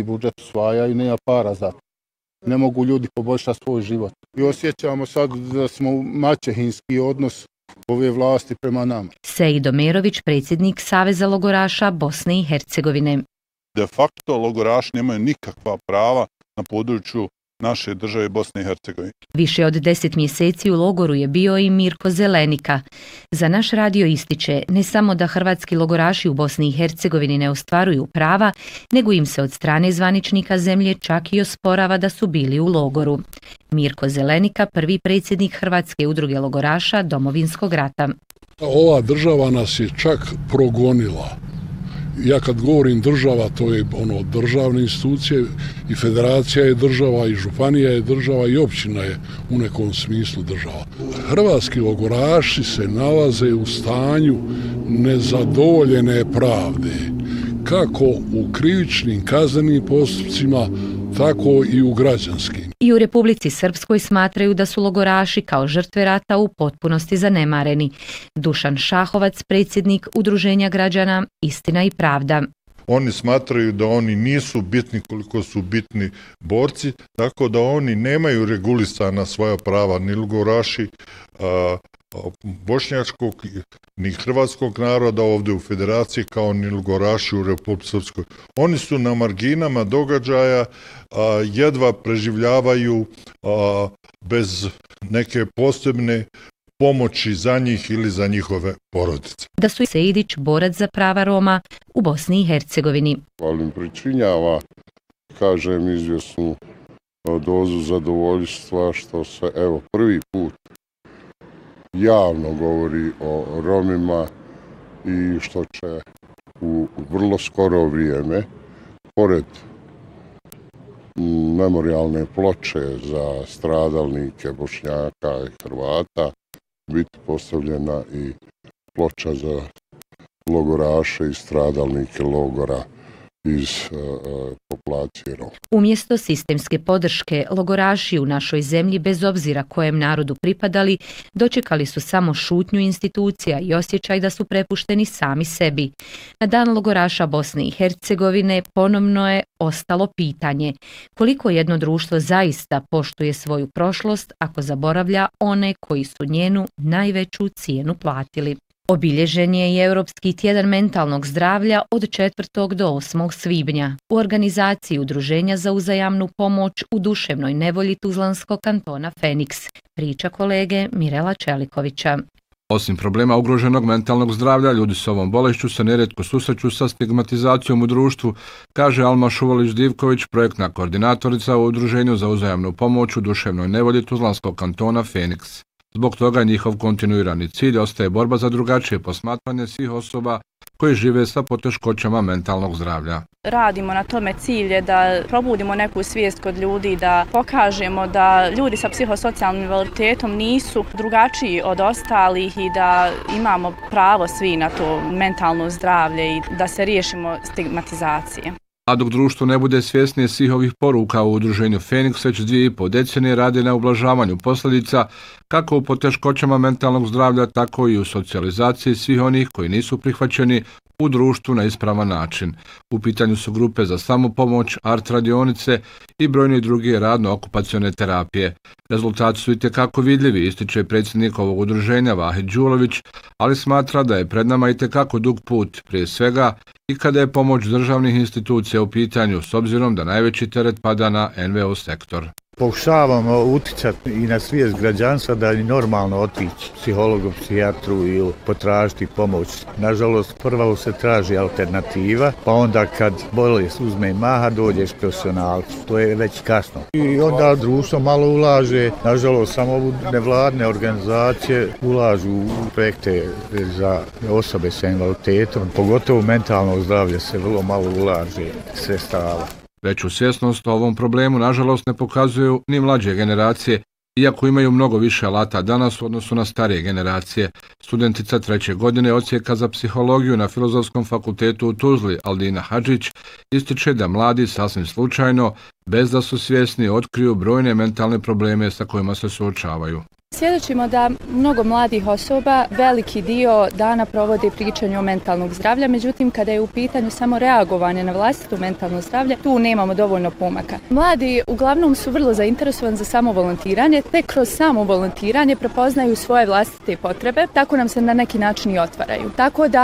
budžet usvaja i nema para za to. Ne mogu ljudi poboljšati svoj život. I osjećamo sad da smo maćehinski odnos ove vlasti prema nama. Sejdo Merović, predsjednik Saveza logoraša Bosne i Hercegovine. De facto logoraši nemaju nikakva prava na području naše države Bosne i Hercegovine. Više od 10 mjeseci u logoru je bio i Mirko Zelenika. Za naš radio ističe ne samo da hrvatski logoraši u Bosni i Hercegovini ne ostvaruju prava, nego im se od strane zvaničnika zemlje čak i osporava da su bili u logoru. Mirko Zelenika, prvi predsjednik Hrvatske udruge logoraša Domovinskog rata. Ova država nas je čak progonila. Ja kad govorim država, to je državne institucije, i federacija je država, i županija je država, i općina je u nekom smislu država. Hrvatski logoraši se nalaze u stanju nezadovoljene pravde, kako u krivičnim kaznenim postupcima, tako i u građanskim. I u Republici Srpskoj smatraju da su logoraši kao žrtve rata u potpunosti zanemareni. Dušan Šahovac, predsjednik Udruženja građana Istina i pravda. Oni smatraju da oni nisu bitni koliko su bitni borci, tako da oni nemaju regulisana svoja prava, ni logoraši bošnjačkog ni hrvatskog naroda ovdje u federaciji, kao ni logoraši u Republici Srpskoj. Oni su na marginama događaja, jedva preživljavaju bez neke posebne pomoći za njih ili za njihove porodice. Da su Sejdić borac za prava Roma u Bosni i Hercegovini. Ali im pričinjava, kažem, izvjesnu dozu zadovoljstva što se, evo, prvi put javno govori o Romima i što će u vrlo skoro vrijeme, pored memorijalne ploče za stradalnike Bošnjaka i Hrvata, biti postavljena i ploča za logoraše i stradalnike logora iz populacije Roma. Umjesto sistemske podrške, logoraši u našoj zemlji, bez obzira kojem narodu pripadali, dočekali su samo šutnju institucija i osjećaj da su prepušteni sami sebi. Na dan logoraša Bosne i Hercegovine ponovno je ostalo pitanje koliko jedno društvo zaista poštuje svoju prošlost ako zaboravlja one koji su njenu najveću cijenu platili. Obilježen je i Europski tjedan mentalnog zdravlja od 4. do 8. svibnja u organizaciji Udruženja za uzajamnu pomoć u duševnoj nevolji Tuzlanskog kantona Feniks, priča kolege Mirela Čelikovića. Osim problema ugroženog mentalnog zdravlja, ljudi s ovom bolešću se nerijetko susreću sa stigmatizacijom u društvu, kaže Alma Šuvalić-Divković, projektna koordinatorica u Udruženju za uzajamnu pomoć u duševnoj nevolji Tuzlanskog kantona Feniks. Zbog toga njihov kontinuirani cilj ostaje borba za drugačije posmatranje svih osoba koji žive sa poteškoćama mentalnog zdravlja. Radimo na tome cilje da probudimo neku svijest kod ljudi, da pokažemo da ljudi sa psihosocijalnim invaliditetom nisu drugačiji od ostalih i da imamo pravo svi na to mentalno zdravlje i da se riješimo stigmatizacije. A dok društvo ne bude svjesnije svih ovih poruka, u Udruženju Feniks već 2,5 decenije radi na ublažavanju posljedica kako u poteškoćama mentalnog zdravlja, tako i u socijalizaciji svih onih koji nisu prihvaćeni u društvu na ispravan način. U pitanju su grupe za samopomoć, art radionice i brojni drugi radno-okupacione terapije. Rezultati su itekako vidljivi, ističe predsjednik ovog udruženja Vahid Đulović, ali smatra da je pred nama itekako dug put, prije svega i kada je pomoć državnih institucija u pitanju, s obzirom da najveći teret pada na NVO sektor. Pokušavamo uticati i na svijest građanstva da je normalno otići psihologu, psihijatru ili potražiti pomoć. Nažalost, prvo se traži alternativa, pa onda kad bolest uzme maha, dođeš profesionalcu. To je već kasno. I onda društvo malo ulaže, nažalost, samo nevladne organizacije ulažu u projekte za osobe sa invaliditetom. Pogotovo mentalno zdravlje se vrlo malo ulaže sredstava. Veću svjesnost o ovom problemu nažalost ne pokazuju ni mlađe generacije, iako imaju mnogo više alata danas u odnosu na starije generacije. Studentica 3. godine odsjeka za psihologiju na Filozofskom fakultetu u Tuzli, Aldina Hadžić, ističe da mladi sasvim slučajno, bez da su svjesni, otkriju brojne mentalne probleme sa kojima se suočavaju. Svjedočimo da mnogo mladih osoba veliki dio dana provode pričanju o mentalnog zdravlja, međutim kada je u pitanju samo reagovanje na vlastito mentalno zdravlje, tu nemamo dovoljno pomaka. Mladi uglavnom su vrlo zainteresovani za samo volontiranje, te kroz samo volontiranje prepoznaju svoje vlastite potrebe, tako nam se na neki način i otvaraju. Tako da